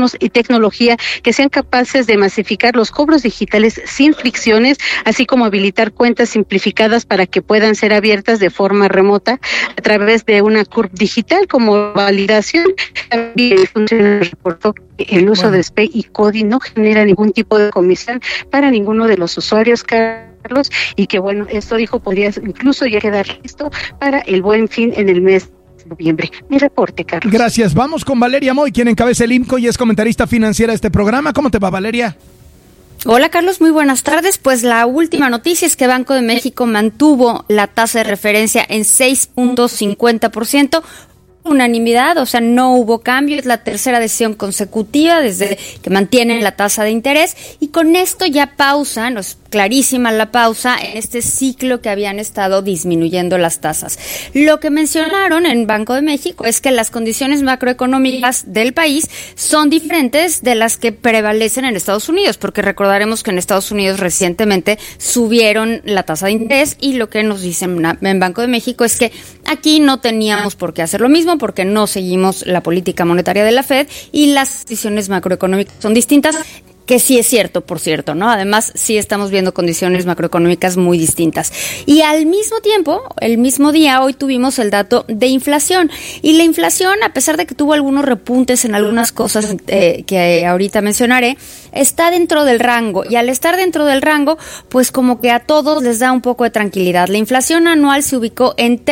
mecanismos y tecnología que sean capaces de masificar los cobros digitales sin fricciones, así como habilitar cuentas simplificadas para que puedan ser abiertas de forma remota a través de una CURP digital como validación. También reportó que el uso de SPEI y CODI no genera ningún tipo de comisión para ninguno de los usuarios, Carlos, y que esto dijo podría incluso ya quedar listo para el Buen Fin en el mes de noviembre. Mi reporte, Carlos. Gracias. Vamos con Valeria Moy, quien encabeza el IMCO y es comentarista financiera de este programa. ¿Cómo te va, Valeria? Hola, Carlos, muy buenas tardes. Pues la última noticia es que Banco de México mantuvo la tasa de referencia en 6.50%. Unanimidad, o sea, no hubo cambio, es la tercera decisión consecutiva desde que mantienen la tasa de interés y con esto ya pausan, es clarísima la pausa en este ciclo que habían estado disminuyendo las tasas. Lo que mencionaron en Banco de México es que las condiciones macroeconómicas del país son diferentes de las que prevalecen en Estados Unidos, porque recordaremos que en Estados Unidos recientemente subieron la tasa de interés y lo que nos dicen en Banco de México es que aquí no teníamos por qué hacer lo mismo porque no seguimos la política monetaria de la Fed y las decisiones macroeconómicas son distintas. Que sí es cierto, por cierto, ¿no? Además, sí estamos viendo condiciones macroeconómicas muy distintas. Y al mismo tiempo, el mismo día, hoy tuvimos el dato de inflación. Y la inflación, a pesar de que tuvo algunos repuntes en algunas cosas que ahorita mencionaré, está dentro del rango. Y al estar dentro del rango, pues como que a todos les da un poco de tranquilidad. La inflación anual se ubicó en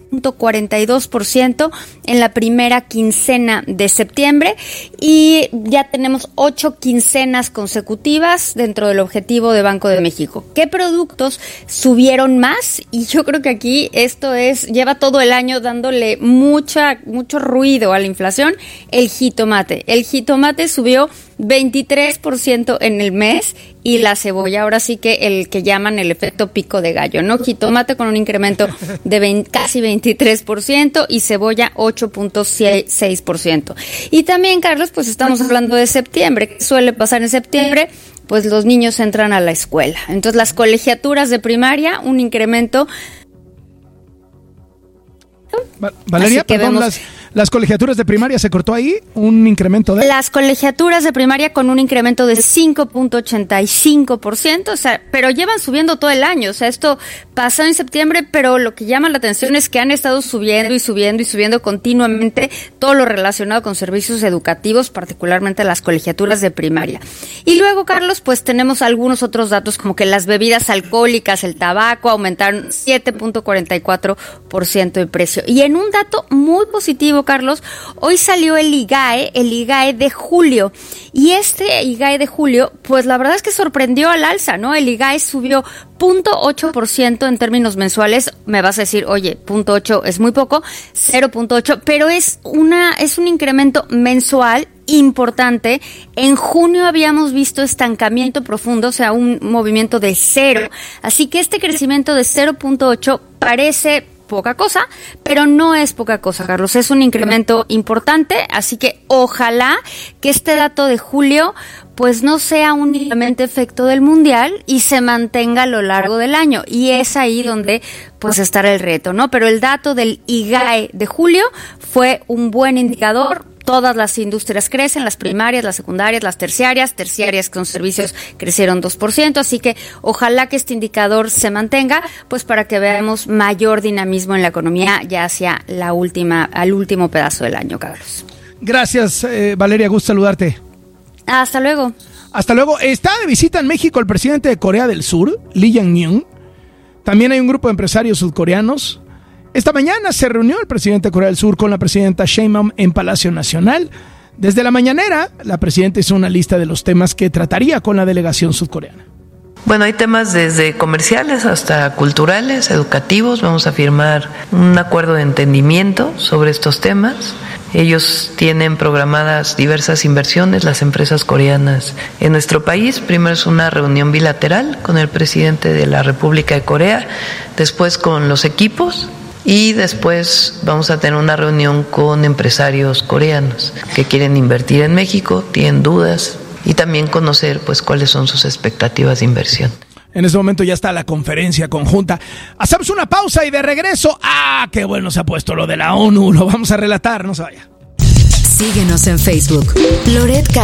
3.42% en la primera quincena de septiembre y ya tenemos 8 quincenas consecutivas dentro del objetivo de Banco de México. ¿Qué productos subieron más? Y yo creo que aquí lleva todo el año dándole mucho ruido a la inflación. El jitomate. El jitomate subió 23% en el mes y la cebolla, ahora sí que el que llaman el efecto pico de gallo, ¿no? Jitomate con un incremento de casi 23% y cebolla 8.6%. Y también, Carlos, pues estamos hablando de septiembre. ¿Qué suele pasar en septiembre? Pues los niños entran a la escuela. Entonces, las colegiaturas de primaria, un incremento. Valeria, perdón, las colegiaturas de primaria, ¿se cortó ahí un incremento de...? Las colegiaturas de primaria con un incremento de 5.85%, o sea, pero llevan subiendo todo el año, o sea, esto pasó en septiembre, pero lo que llama la atención es que han estado subiendo y subiendo y subiendo continuamente todo lo relacionado con servicios educativos, particularmente las colegiaturas de primaria. Y luego, Carlos, pues tenemos algunos otros datos como que las bebidas alcohólicas, el tabaco, aumentaron 7.44% de precio. Y en un dato muy positivo, Carlos, hoy salió el IGAE de julio. Y este IGAE de julio, pues la verdad es que sorprendió al alza, ¿no? El IGAE subió 0.8% en términos mensuales. Me vas a decir, oye, 0.8 es muy poco, 0.8, pero es un incremento mensual importante. En junio habíamos visto estancamiento profundo, o sea, un movimiento de 0. Así que este crecimiento de 0.8 parece poca cosa, pero no es poca cosa, Carlos, es un incremento importante, así que ojalá que este dato de julio pues no sea únicamente efecto del mundial y se mantenga a lo largo del año, y es ahí donde pues estará el reto, ¿no? Pero el dato del IGAE de julio fue un buen indicador. Todas las industrias crecen, las primarias, las secundarias, las terciarias con servicios crecieron 2%, así que ojalá que este indicador se mantenga, pues para que veamos mayor dinamismo en la economía ya hacia al último pedazo del año, Carlos. Gracias, Valeria, gusto saludarte. Hasta luego. Hasta luego. Está de visita en México el presidente de Corea del Sur, Lee Jae-myung. También hay un grupo de empresarios sudcoreanos. Esta mañana se reunió el presidente de Corea del Sur con la presidenta Sheinbaum en Palacio Nacional. Desde la mañanera, la presidenta hizo una lista de los temas que trataría con la delegación sudcoreana. Bueno, hay temas desde comerciales hasta culturales, educativos. Vamos a firmar un acuerdo de entendimiento sobre estos temas. Ellos tienen programadas diversas inversiones, las empresas coreanas en nuestro país. Primero es una reunión bilateral con el presidente de la República de Corea, después con los equipos, y después vamos a tener una reunión con empresarios coreanos que quieren invertir en México, tienen dudas, y también conocer pues cuáles son sus expectativas de inversión. En este momento ya está la conferencia conjunta. Hacemos una pausa y de regreso. ¡Ah, qué bueno se ha puesto lo de la ONU! Lo vamos a relatar, no se vaya. Síguenos en Facebook. Loret